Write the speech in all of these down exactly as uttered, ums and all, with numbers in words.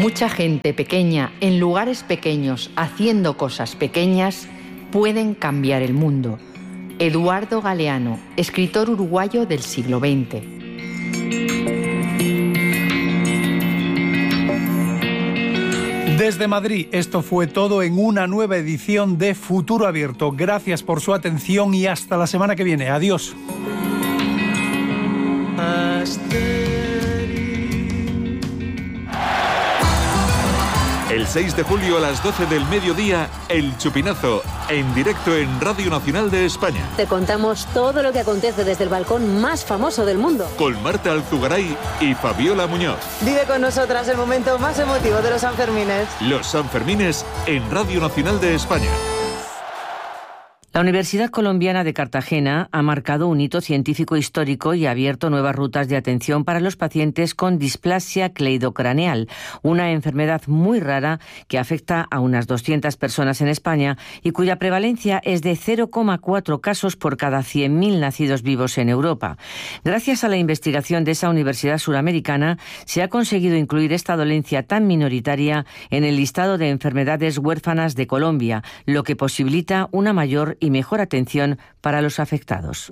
Mucha gente pequeña, en lugares pequeños, haciendo cosas pequeñas, pueden cambiar el mundo. Eduardo Galeano, escritor uruguayo del siglo veinte. Desde Madrid, esto fue todo en una nueva edición de Futuro Abierto. Gracias por su atención y hasta la semana que viene. Adiós. El seis de julio a las doce del mediodía, El Chupinazo, en directo en Radio Nacional de España. Te contamos todo lo que acontece desde el balcón más famoso del mundo. Con Marta Alzugaray y Fabiola Muñoz. Vive con nosotras el momento más emotivo de los Sanfermines. Los Sanfermines en Radio Nacional de España. La Universidad Colombiana de Cartagena ha marcado un hito científico histórico y ha abierto nuevas rutas de atención para los pacientes con displasia cleidocraneal, una enfermedad muy rara que afecta a unas doscientas personas en España y cuya prevalencia es de cero coma cuatro casos por cada cien mil nacidos vivos en Europa. Gracias a la investigación de esa universidad suramericana, se ha conseguido incluir esta dolencia tan minoritaria en el listado de enfermedades huérfanas de Colombia, lo que posibilita una mayor y mejor atención para los afectados.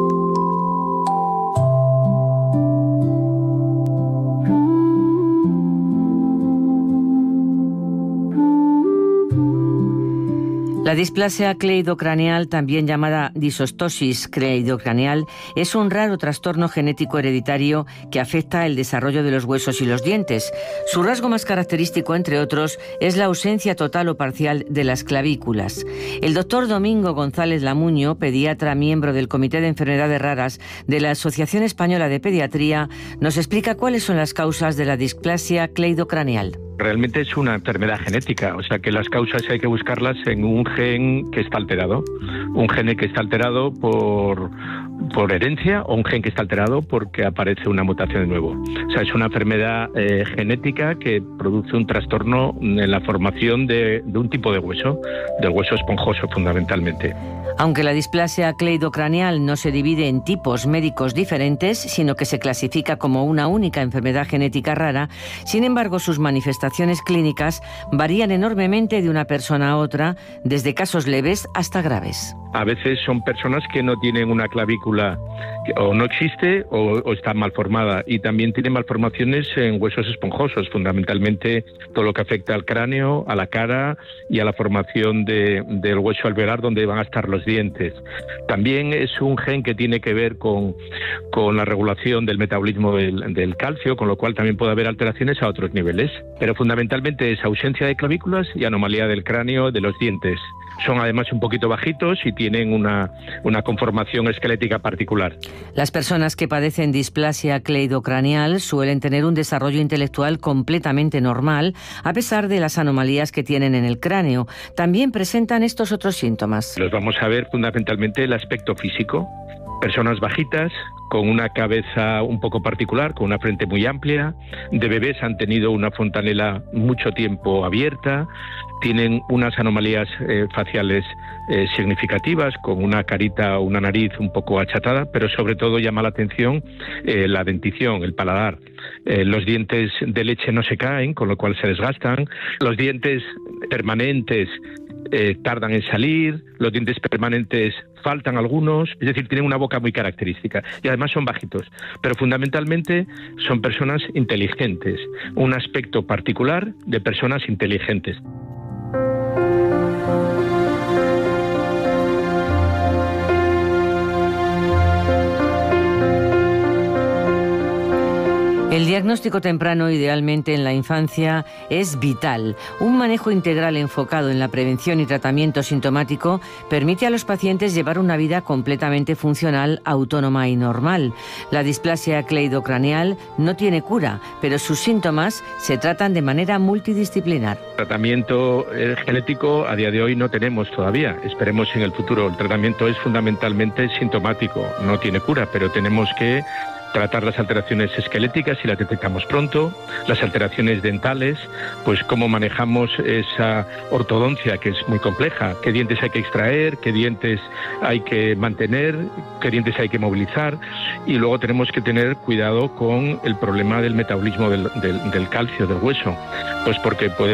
La displasia cleidocraneal, también llamada disostosis cleidocraneal, es un raro trastorno genético hereditario que afecta el desarrollo de los huesos y los dientes. Su rasgo más característico, entre otros, es la ausencia total o parcial de las clavículas. El doctor Domingo González Lamuño, pediatra miembro del Comité de Enfermedades Raras de la Asociación Española de Pediatría, nos explica cuáles son las causas de la displasia cleidocraneal. Realmente es una enfermedad genética, o sea que las causas hay que buscarlas en un gen que está alterado, un gen que está alterado por, por herencia o un gen que está alterado porque aparece una mutación de nuevo. O sea, es una enfermedad eh, genética que produce un trastorno en la formación de, de un tipo de hueso, del hueso esponjoso fundamentalmente. Aunque la displasia cleidocraneal no se divide en tipos médicos diferentes, sino que se clasifica como una única enfermedad genética rara, sin embargo sus manifestaciones clínicas varían enormemente de una persona a otra, desde casos leves hasta graves. A veces son personas que no tienen una clavícula que o no existe o, o está mal formada, y también tienen malformaciones en huesos esponjosos, fundamentalmente todo lo que afecta al cráneo, a la cara y a la formación de, del hueso alveolar donde van a estar los dientes. También es un gen que tiene que ver con, con la regulación del metabolismo del, del calcio, con lo cual también puede haber alteraciones a otros niveles. Pero fundamentalmente es ausencia de clavículas y anomalía del cráneo, de los dientes. Son además un poquito bajitos y tienen una, una conformación esquelética particular. Las personas que padecen displasia cleidocraneal suelen tener un desarrollo intelectual completamente normal, a pesar de las anomalías que tienen en el cráneo. También presentan estos otros síntomas. Los vamos a ver fundamentalmente el aspecto físico. Personas bajitas, con una cabeza un poco particular, con una frente muy amplia. De bebés han tenido una fontanela mucho tiempo abierta. Tienen unas anomalías eh, faciales eh, significativas, con una carita o una nariz un poco achatada, pero sobre todo llama la atención eh, la dentición, el paladar. Eh, los dientes de leche no se caen, con lo cual se desgastan. Los dientes permanentes eh, tardan en salir, los dientes permanentes faltan algunos, es decir, tienen una boca muy característica y además son bajitos, pero fundamentalmente son personas inteligentes, un aspecto particular de personas inteligentes. El diagnóstico temprano, idealmente en la infancia, es vital. Un manejo integral enfocado en la prevención y tratamiento sintomático permite a los pacientes llevar una vida completamente funcional, autónoma y normal. La displasia cleidocraneal no tiene cura, pero sus síntomas se tratan de manera multidisciplinar. Tratamiento eh, genético a día de hoy no tenemos todavía. Esperemos en el futuro. El tratamiento es fundamentalmente sintomático, no tiene cura, pero tenemos que tratar las alteraciones esqueléticas si las detectamos pronto, las alteraciones dentales, pues cómo manejamos esa ortodoncia que es muy compleja, qué dientes hay que extraer, qué dientes hay que mantener, qué dientes hay que movilizar, y luego tenemos que tener cuidado con el problema del metabolismo del, del, del calcio, del hueso, pues porque puede